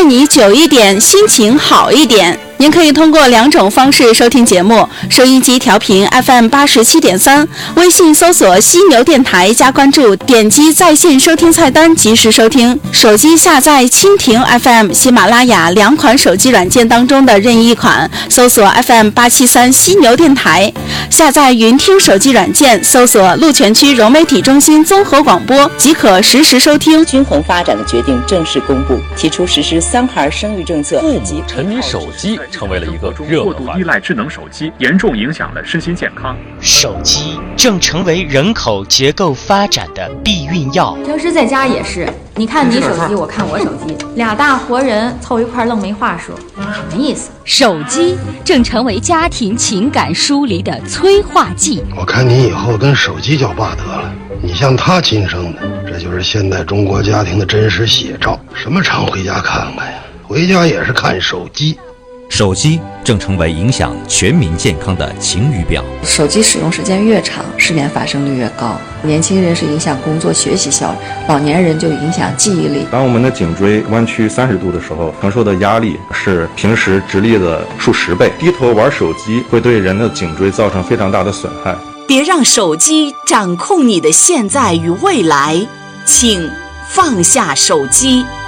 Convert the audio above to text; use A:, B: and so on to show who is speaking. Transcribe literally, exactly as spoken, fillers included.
A: 爱你久一点，心情好一点。您可以通过两种方式收听节目：收音机调频 F M 八十七点三，微信搜索犀牛电台加关注，点击在线收听菜单及时收听；手机下载蜻蜓 F M、喜马拉雅两款手机软件当中的任意一款，搜索 F M 八七三犀牛电台；下载云听手机软件，搜索鹿泉区融媒体中心综合广播，即可实时收听。
B: 均衡发展的决定正式公布，提出实施三孩生育政策。
C: 父母沉迷手机成为了一个热
D: 过度依赖智能手机，严重影响了身心健康。
E: 手机正成为人口结构发展的避孕药。
F: 平时在家也是，你看你手机，我看我手机，俩大活人凑一块愣没话说，什么意思？
G: 手机正成为家庭情感疏离的催化剂。
H: 我看你以后跟手机叫爸得了，你像他亲生的，这就是现代中国家庭的真实写照。什么常回家看看呀？回家也是看手机。
I: 手机正成为影响全民健康的晴雨表。
J: 手机使用时间越长，失眠发生率越高。年轻人是影响工作学习效率，老年人就影响记忆力。
K: 当我们的颈椎弯曲三十度的时候，承受的压力是平时直立的数十倍。低头玩手机会对人的颈椎造成非常大的损害。
L: 别让手机掌控你的现在与未来，请放下手机。